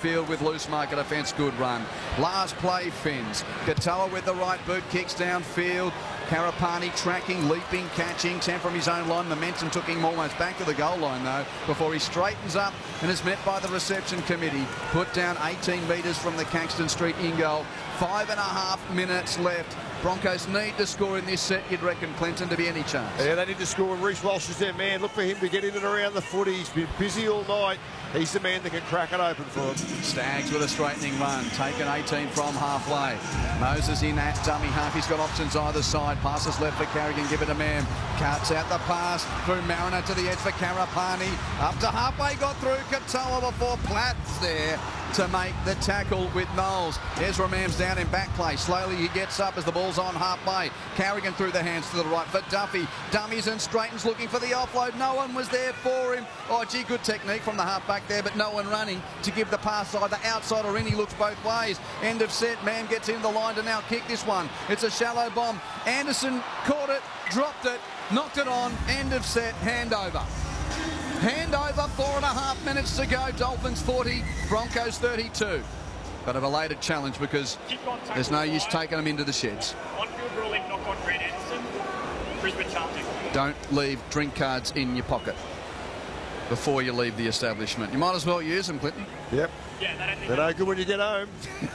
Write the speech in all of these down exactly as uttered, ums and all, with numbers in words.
field with loose marker defence. Good run. Last play, Finns. Katoa with the right boot, kicks downfield. Karapani tracking, leaping, catching. Sam from his own line. Momentum took him almost back to the goal line, though, before he straightens up and is met by the reception committee. Put down eighteen metres from the Caxton Street in goal. Five and a half minutes left. Broncos need to score in this set, you'd reckon, Clinton, to be any chance. Yeah, they need to score when Reece Walsh is their man. Look for him to get in and around the footy. He's been busy all night. He's the man that can crack it open for him. Staggs with a straightening run, taken eighteen from halfway. Moses in at dummy half. He's got options either side. Passes left for Carrigan, give it to Mam. Cuts out the pass through Mariner to the edge for Karapani. Up to halfway, got through Katoa before Platts there to make the tackle with Knowles. Ezra Mam's down in back play. Slowly he gets up as the ball's on halfway. Carrigan through the hands to the right for Duffy. Dummies and straightens, looking for the offload. No one was there for him. Oh, gee, good technique from the halfback there, but no one running to give the pass either outside or in. He looks both ways. End of set. Mam gets into the line to now kick this one. It's a shallow bomb. Anderson caught it, dropped it, knocked it on. End of set. Handover. Handover, four and a half minutes to go. Dolphins forty, Broncos thirty-two. But a belated challenge because there's no use taking them into the sheds. On-field ruling, knock on Grant Anderson. Brisbane chanting. Don't leave drink cards in your pocket before you leave the establishment. You might as well use them, Clinton. Yep. Yeah, they don't think They're no good when you get home.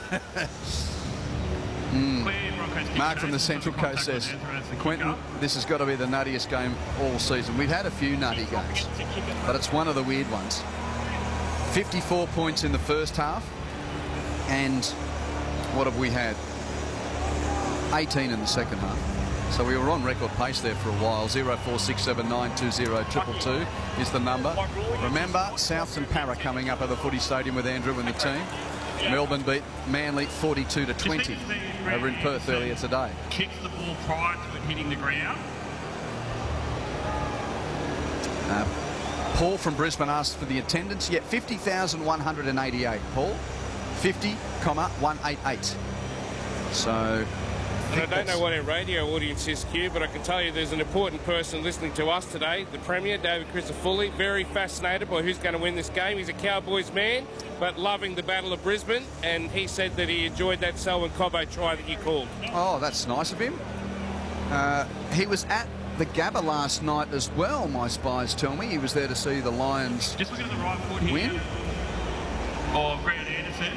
mm. Mark from the Central Coast says, Quentin, this has got to be the nuttiest game all season. We've had a few nutty games, but it's one of the weird ones. fifty-four points in the first half, and what have we had? eighteen in the second half. So we were on record pace there for a while. zero four six seven nine two zero two two two is the number. Remember, Souths and Para coming up at the footy stadium with Andrew and the team. Melbourne beat Manly forty-two to twenty over in Perth earlier today. Kicks the ball prior to it hitting the ground. Uh, Paul from Brisbane asked for the attendance. Yeah, fifty thousand one hundred eighty-eight, Paul. fifty, one eighty-eight. So... And I don't know what our radio audience is, Q, but I can tell you there's an important person listening to us today, the Premier, David Crisafulli, very fascinated by who's going to win this game. He's a Cowboys man, but loving the Battle of Brisbane, and he said that he enjoyed that Selwyn Cobbo try that you called. Oh, that's nice of him. Uh, he was at the Gabba last night as well, my spies tell me. He was there to see the Lions Just looking at the right foot here win. Of Grant Anderson.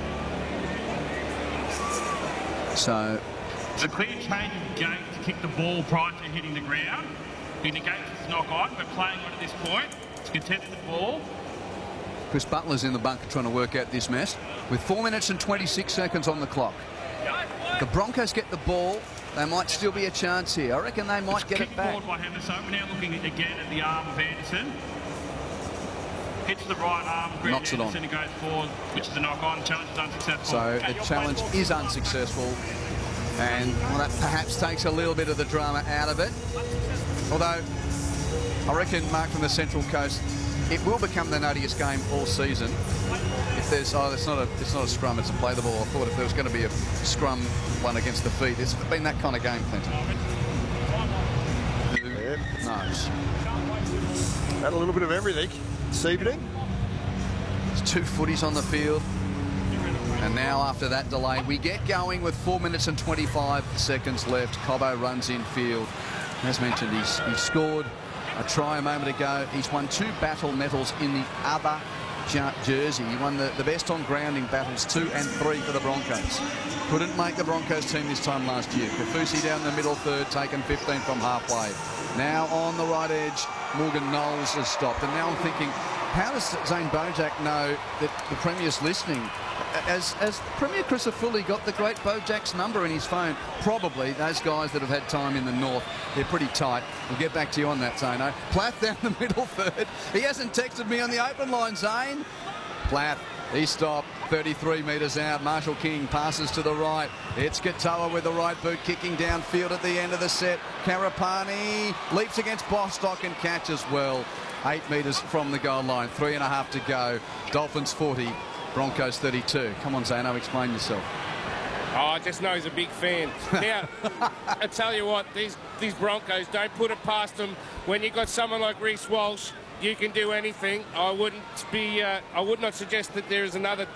So... It's a clear change of gait to kick the ball prior to hitting the ground. He negates its knock on, but playing on at this point. It's a contested ball. Chris Butler's in the bunker trying to work out this mess with four minutes and twenty-six seconds on the clock. The Broncos get the ball. They might still be a chance here. I reckon they might it's get it back. Forward by Henderson. We're now looking again at the arm of Anderson. Hits the right arm of Grant Knocks it on. Anderson and goes forward, which is a knock on. Challenge is unsuccessful. So the challenge is unsuccessful. And well, that perhaps takes a little bit of the drama out of it. Although, I reckon, Mark from the Central Coast, it will become the nuttiest game all season. If there's, oh, it's not a, it's not a scrum, it's a play the ball. I thought if there was going to be a scrum one against the feet, it's been that kind of game, Clinton. Who knows? Had a little bit of everything this evening. There's two footies on the field. And now, after that delay, we get going with four minutes and twenty-five seconds left. Cobbo runs in field. As mentioned, he's, he scored a try a moment ago. He's won two battle medals in the other jersey. He won the, the best on grounding battles, two and three for the Broncos. Couldn't make the Broncos team this time last year. Kafusi down the middle third, taken fifteen from halfway. Now on the right edge, Morgan Knowles has stopped. And now I'm thinking, how does Zane Bojack know that the Premier's listening? As, as Premier Crisafulli got the great Bojack's number in his phone, probably those guys that have had time in the north, they're pretty tight. We'll get back to you on that, Zano. Plath down the middle third. He hasn't texted me on the open line, Zane. Plath, he stopped, thirty-three metres out. Marshall King passes to the right. It's Katoa with the right boot kicking downfield at the end of the set. Karapani leaps against Bostock and catches well. Eight metres from the goal line. Three and a half to go. Dolphins forty. Broncos thirty-two. Come on, Zano, explain yourself. Oh, I just know he's a big fan. Now, I tell you what, these these Broncos, don't put it past them. When you've got someone like Reece Walsh, you can do anything. I wouldn't be. Uh, I would not suggest that there is another